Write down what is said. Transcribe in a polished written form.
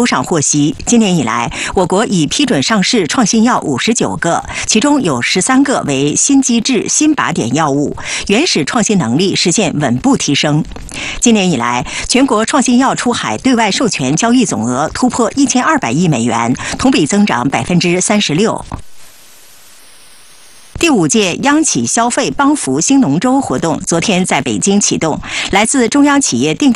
周上获悉，今年以来，我国已批准上市创新药59个，其中有13个为新机制、新靶点药物，原始创新能力实现稳步提升。今年以来，全国创新药出海对外授权交易总额突破1200亿美元，同比增长36%。第5届央企消费帮扶兴农周活动昨天在北京启动，来自中央企业定